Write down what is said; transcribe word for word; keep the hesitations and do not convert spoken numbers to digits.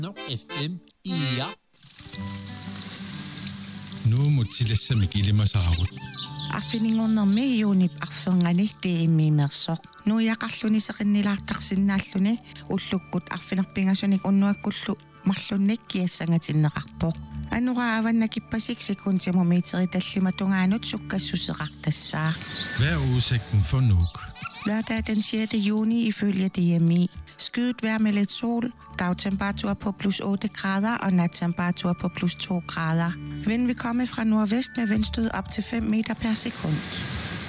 No F M ja. Nu mutilassa kilima-saarut. Arfiningunermi iunip arferngani tiimmiimersoq. Nuiaqarluniseqinnilaartarsinnaalluni ullukkut arfinerpingasunik unnuakkullu marlunnik kiassangatinneqarpoq. Anura avannakippasik sekuntimumiiteri tallimatungaanut sukkassuseqartassaaq. Hvad er udsigten for Nuuk? Lørdag den sjette juni ifølge D M I. Skyet vejr med lidt sol, dagtemperatur på plus otte grader og nattemperatur på plus to grader. Vind vil komme fra nordvest med vindstød op til fem meter per sekund.